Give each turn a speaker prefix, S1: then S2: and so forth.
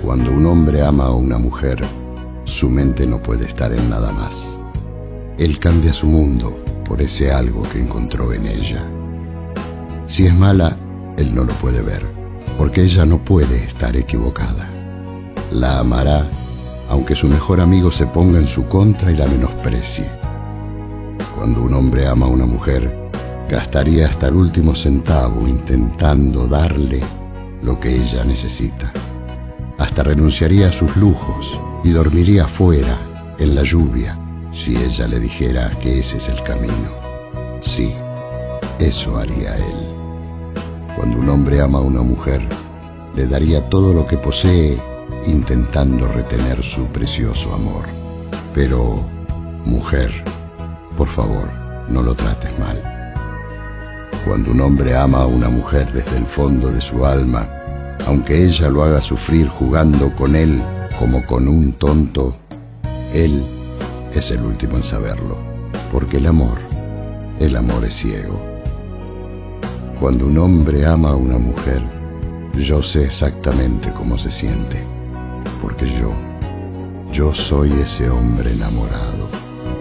S1: Cuando un hombre ama a una mujer, su mente no puede estar en nada más. Él cambia su mundo por ese algo que encontró en ella. Si es mala, él no lo puede ver, porque ella no puede estar equivocada. La amará, aunque su mejor amigo se ponga en su contra y la menosprecie. Cuando un hombre ama a una mujer, gastaría hasta el último centavo intentando darle lo que ella necesita. Hasta renunciaría a sus lujos y dormiría afuera, en la lluvia, si ella le dijera que ese es el camino. Sí, eso haría él. Cuando un hombre ama a una mujer, le daría todo lo que posee intentando retener su precioso amor. Pero, mujer, por favor, no lo trates mal. Cuando un hombre ama a una mujer desde el fondo de su alma, aunque ella lo haga sufrir jugando con él como con un tonto, él es el último en saberlo, porque el amor es ciego. Cuando un hombre ama a una mujer, yo sé exactamente cómo se siente, porque yo soy ese hombre enamorado.